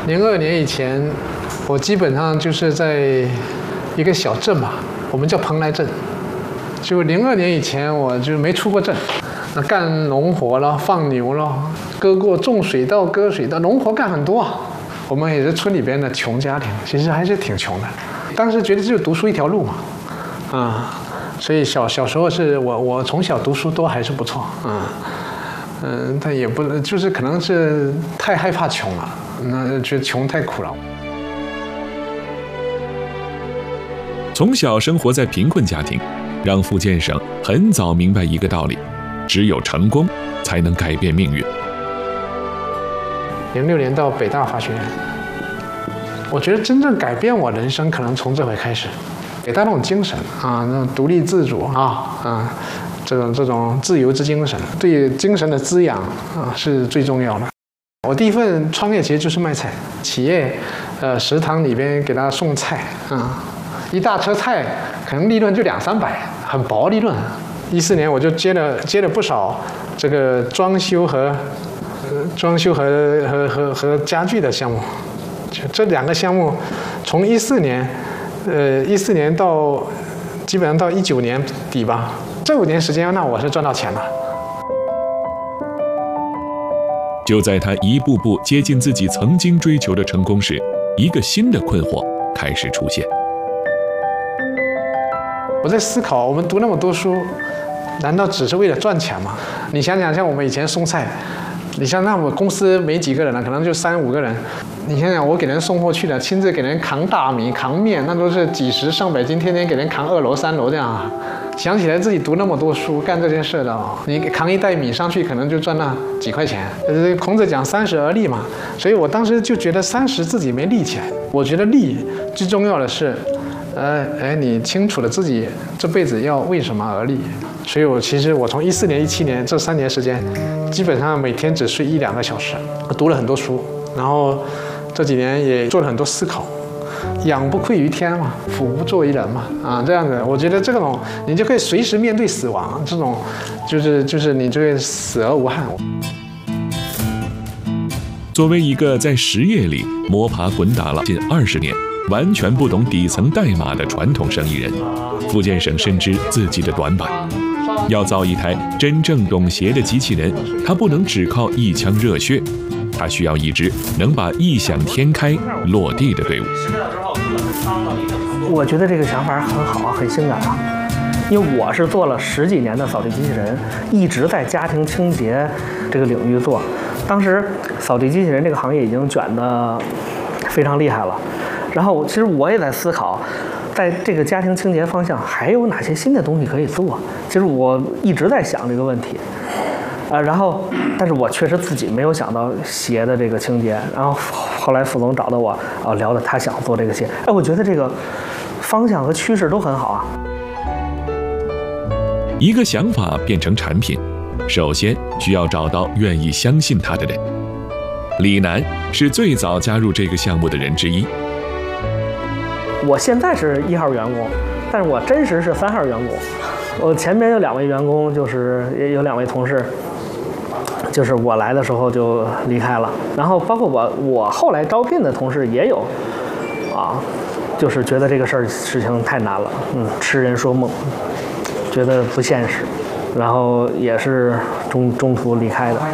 02年以前，我基本上就是在一个小镇吧，我们叫蓬莱镇。就02年以前，我就没出过镇，那干农活了，放牛了，种水稻、割水稻，农活干很多啊。我们也是村里边的穷家庭，其实还是挺穷的。当时觉得只有读书一条路嘛，所以小时候是我从小读书都还是不错，但也不就是可能是太害怕穷了，那觉得穷太苦了。 从小生活在贫困家庭，让傅建省很早明白一个道理：只有成功才能改变命运。 06年到北大法学院，我觉得真正改变我人生可能从这回开始。北大那种精神啊，那种独立自主这种自由之精神，对精神的滋养是最重要的。我第一份创业其实就是卖菜，企业食堂里边给他送菜一大车菜可能利润就200-300，很薄利润。14年我就接了不少这个装修和家具的项目，就这2个项目，从14年到基本上到19年底吧，这5年时间，那我是赚到钱了。 就在他一步步接近自己曾经追求的成功时，一个新的困惑开始出现。 我在思考，我们读那么多书，难道只是为了赚钱吗？你想想，像我们以前送菜，你像那我公司没几个人了，可能就3-5个人。你想想，我给人送货去了，亲自给人扛大米、扛面，那都是几十上百斤，天天给人扛2楼、3楼这样啊。想起来自己读那么多书，干这件事的你扛一袋米上去，可能就赚那几块钱。孔子讲30而立嘛，所以我当时就觉得30自己没立起来。我觉得立最重要的是，你清楚了自己这辈子要为什么而立。所以其实我从14年、17年这3年时间，基本上每天只睡1-2个小时。我读了很多书，然后这几年也做了很多思考。养不愧于天嘛，俯不作为人嘛，这样子，我觉得这种你就可以随时面对死亡，这种就是你就会死而无憾。 作为一个在实业里摸爬滚打了近20年，完全不懂底层代码的传统生意人，傅建省深知自己的短板。要造一台真正懂鞋的机器人，他不能只靠一腔热血，他需要一支能把异想天开落地的队伍。 我觉得这个想法很好，很性感啊！因为我是做了10几年的扫地机器人，一直在家庭清洁这个领域做。当时扫地机器人这个行业已经卷得非常厉害了，然后其实我也在思考，在这个家庭清洁方向还有哪些新的东西可以做。其实我一直在想这个问题。但是我确实自己没有想到鞋的这个清洁，然后后来傅总找到我，聊的他想做这个鞋，我觉得这个方向和趋势都很好啊。 一个想法变成产品，首先需要找到愿意相信他的人。李楠是最早加入这个项目的人之一。 我现在是1号员工，但是我真实是3号员工。我前面有2位员工，也有2位同事。就是我来的时候就离开了，然后包括我后来招聘的同事也有，就是觉得这个事情太难了，痴人说梦，觉得不现实，然后也是中途离开的。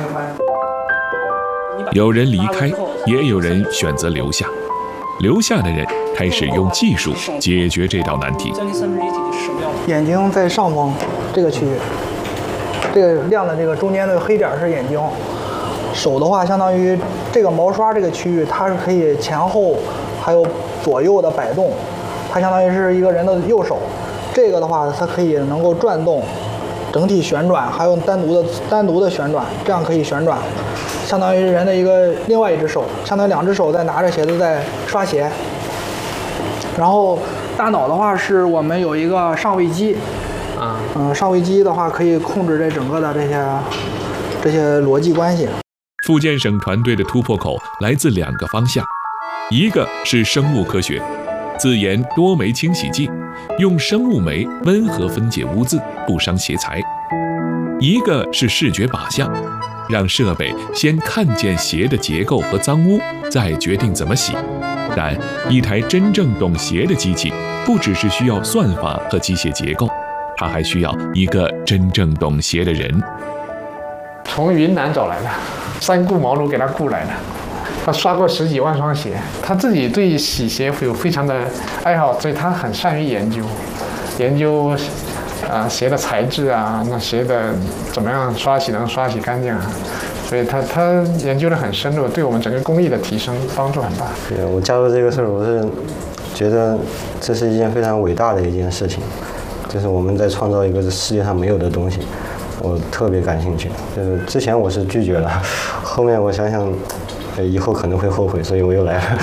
有人离开，也有人选择留下。留下的人开始用技术解决这道难题。 眼睛在上方这个区域。这个亮的这个中间的黑点是眼睛，手的话相当于这个毛刷这个区域，它是可以前后还有左右的摆动，它相当于是一个人的右手。这个的话，它可以能够转动，整体旋转，还有单独的旋转，这样可以旋转，相当于人的另外一只手，相当于2只手在拿着鞋子在刷鞋。然后大脑的话是我们有一个上位机。上位机的话可以控制这整个的这些逻辑关系。 傅建省团队的突破口来自2个方向，一个是生物科学，自研多酶清洗剂，用生物酶温和分解污渍，不伤鞋材；一个是视觉靶向， 让设备先看见鞋的结构和脏污，再决定怎么洗。但一台真正懂鞋的机器，不只是需要算法和机械结构，它还需要一个真正懂鞋的人。 从云南找来的，3顾茅庐给他雇来的。他刷过10几万双鞋，他自己对洗鞋有非常的爱好，所以他很善于研究鞋的材质啊，那鞋的怎么样刷洗能刷洗干净啊，所以他研究得很深入，对我们整个工艺的提升帮助很大。 对，我加入这个事儿，我是觉得这是一件非常伟大的一件事情，就是我们在创造一个世界上没有的东西，我特别感兴趣。就是之前我是拒绝了，后面我想想，以后可能会后悔，所以我又来了。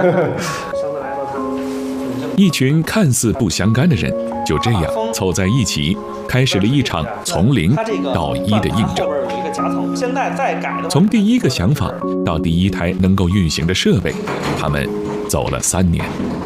一群看似不相干的人，就这样凑在一起，开始了一场从0到1的印证。从第一个想法到第一台能够运行的设备，他们走了3年。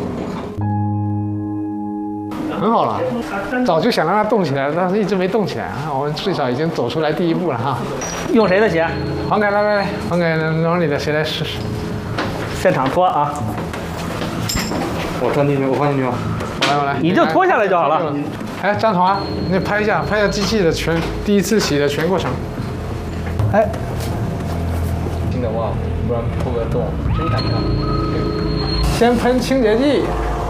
很好了，早就想让它动起来，但是一直没动起来啊。我们最少已经走出来第一步了哈。 用谁的鞋？ 黄凯，来，黄凯，往里的谁来试试？ 现场脱啊！ 我穿进去，我放进去吗？ 我来， 你就脱下来就好了。 哎，张彤啊，你拍一下机器的第一次洗的全过程。哎， 听得哇，不然破个洞，真敢跳。 先喷清洁剂。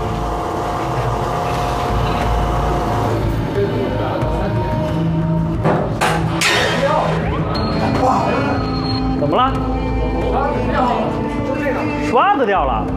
怎么了？刷子掉了。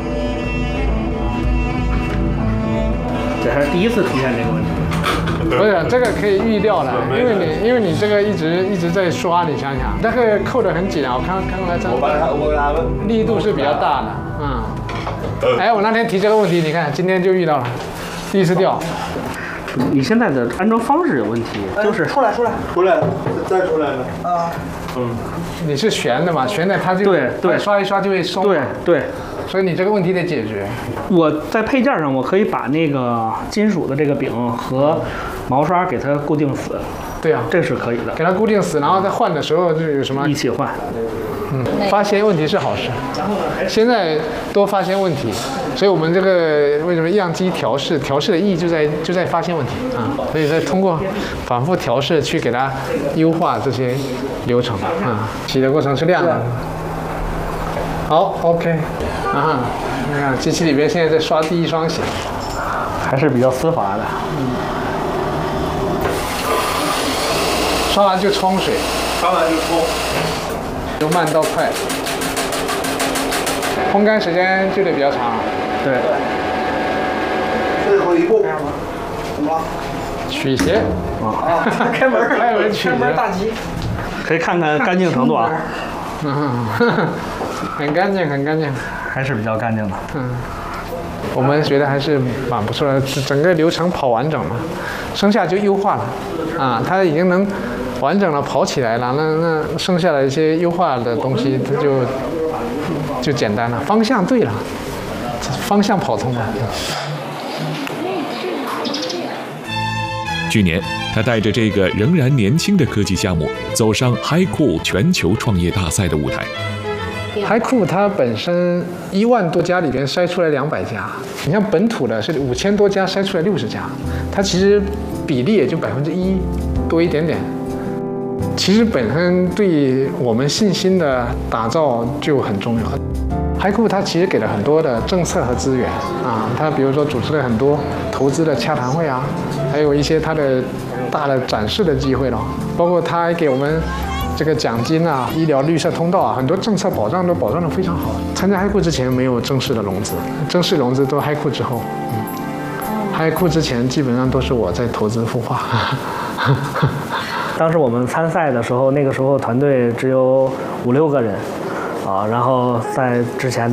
这还是第一次出现这个问题。 不是，这个可以预料的，因为你这个一直在刷，你想想，那个扣得很紧啊。我看来这力度是比较大的，哎，我那天提这个问题，你看今天就遇到了，第一次掉。 你现在的安装方式有问题，就是出来， 再出来了。 啊， 你是悬的嘛？悬的它就对刷一刷就会松。 对， 所以你这个问题得解决。 我在配件上我可以把那个金属的这个柄和毛刷给它固定死。 对啊， 这是可以的。 给它固定死，然后再换的时候就有什么一起换。 发现问题是好事。现在多发现问题，所以我们这个为什么样机调试的意义就在发现问题啊，所以再通过反复调试去给它优化这些流程啊。洗的过程是亮的。好 ，OK， 你看机器里边现在在刷第一双鞋， 还是比较丝滑的。 刷完就冲水，由慢到快，烘干时间就得比较长。 对。 最后一步，怎么了？ 取鞋。 开门取鞋。 开门大吉。 可以看看干净程度啊。 很干净， 还是比较干净的。 我们觉得还是蛮不错的，整个流程跑完整了，剩下就优化了啊，它已经能完整的跑起来了，那剩下的一些优化的东西，它就简单了，方向对了，方向跑通了。 去年，他带着这个仍然年轻的科技项目，走上 HiCool 全球创业大赛的舞台。 HiCool它本身1万多家里边筛出来200家，你像本土的是5000多家筛出来60家，它其实比例也就1%多一点点。其实本身对我们信心的打造就很重要。HiCool它其实给了很多的政策和资源啊，它比如说组织了很多投资的洽谈会啊，还有一些它的大的展示的机会了，包括它还给我们这个奖金啊、医疗绿色通道啊，很多政策保障都保障得非常好。参加 HiCool 之前没有正式的融资，正式融资都 HiCool 之后。HiCool 之前基本上都是我在投资孵化。 当时我们参赛的时候，那个时候团队只有5、6个人，啊，然后在之前